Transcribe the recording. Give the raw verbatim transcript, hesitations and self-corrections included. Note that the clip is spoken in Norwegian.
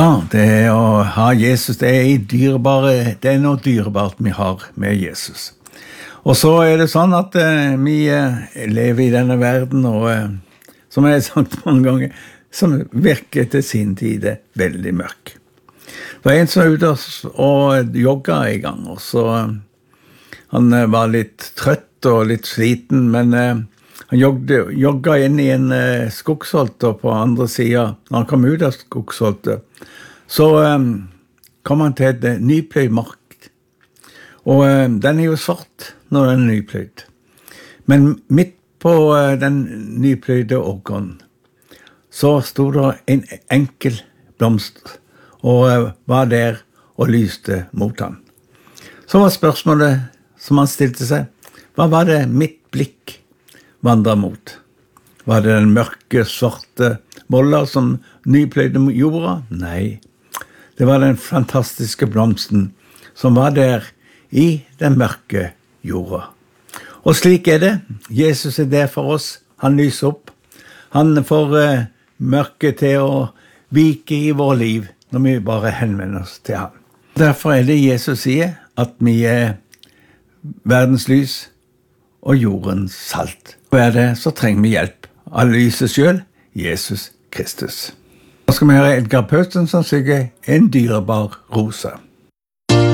Ja, det er å ha Jesus, det er, dyrebare, det er noe dyrebart vi har med Jesus. Og så er det sånn at eh, vi eh, lever i denne verden, og eh, som jeg har sagt mange ganger, som virker til sin tid veldig mørk. Det var en som var ute og jogga i gang, og så eh, han eh, var litt trøtt og litt sliten, men eh, han jogde, jogga inn i en eh, skogsholter på andre siden. Når han kom ut av skogsholter, så eh, kom han til et eh, nypløyd mark. Og eh, den er jo svart når den er nypløyd. Men midt på eh, den nypløyde åkeren, så stod det en enkel blomst, og eh, var der og lyste mot han. Så var spørsmålet som han stilte seg, hva var det mitt blikk vandret mot? Var det den mørke, svarte molla som nypløyde jorda? Nei, det var den fantastiske blomsten som var der i den mørke jorda. Og slik er det. Jesus er der for oss. Han lyser opp. Han får eh, mørket til å vike i vår liv når vi bare henvender oss til ham. Derfor er det Jesus sier at vi er verdens lys og jordens salt. Og er det, så trenger vi hjelp av lyset selv, Jesus Kristus. Nå skal vi høre Edgar Pøsten som synger En dyrebar rosa.